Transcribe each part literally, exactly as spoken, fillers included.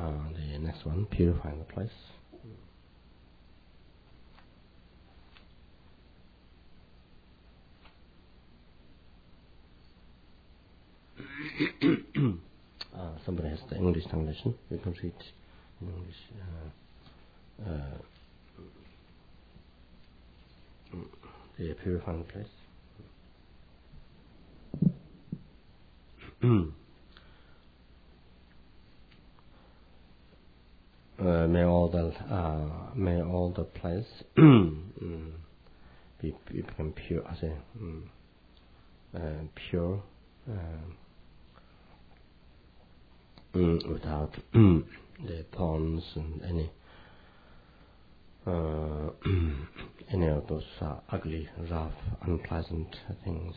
Uh, the next one, purifying the place. uh, somebody has the English translation. We can read in English. Uh, uh, the purifying the place. Uh, may all the uh, may all the place mm, be, be become pure. I say mm, uh, pure uh, mm, without mm, the thorns and any uh, any of those uh, ugly, rough, unpleasant things,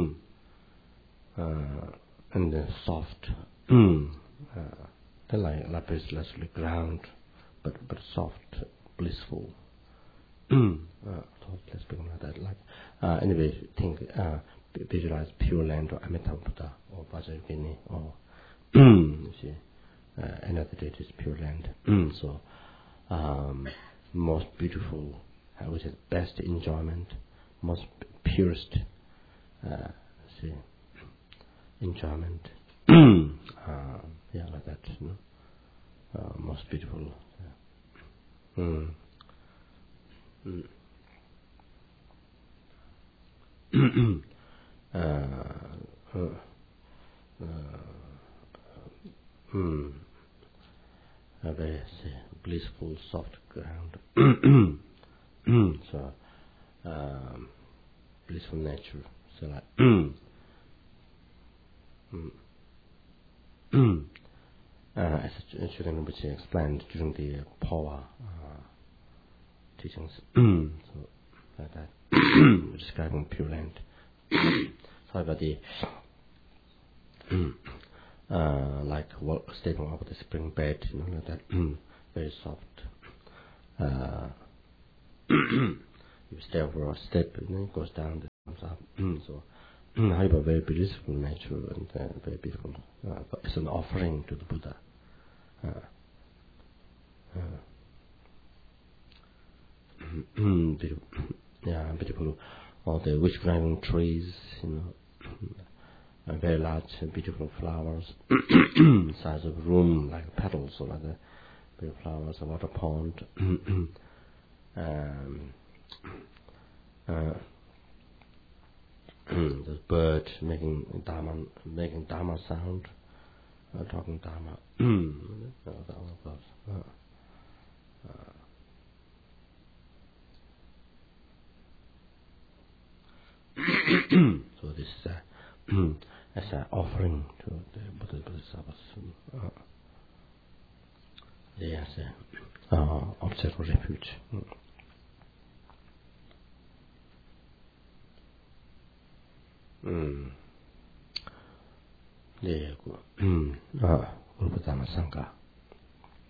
uh, and the soft. uh, They like lapis lazuli ground, but but soft, blissful. uh, let's become like that. Like uh, anyway, think uh, visualize Pure Land or Amitabha Buddha or Vajrayogini or you see uh, another deity's Pure Land. So um, most beautiful, I would say best enjoyment, most purest uh, see enjoyment. uh, yeah, like that. You know? uh, most beautiful. Yeah. Mm. Mm. uh, uh, uh, mm. A very say, blissful, soft ground. So, um, blissful nature. So, like, mm. Mm. uh, as Shuddha Rinpoche explained during the Pawa uh, teachings. So, like that. Describing Pure Land. Sorry about the uh, like what statement about the spring bed, you know, like that. Very soft. Uh, you step for a step, and then it goes down, then comes up. So, I have a very beautiful nature and uh, very beautiful. Uh, it's an offering to the Buddha. Uh, uh, beautiful. Yeah, beautiful. All the witch-grinding trees, you know, uh, very large, beautiful flowers, size of room, like petals, or like the beautiful flowers, a water pond, um, uh, the bird making dharma, making dharma sound, uh, talking dharma. uh, uh, So this is a, as an offering to the Buddha Bodhisattvas. Uh, they as a uh, object of refuge. Mm. 네, 그, 음, 아, 울부다마 상가.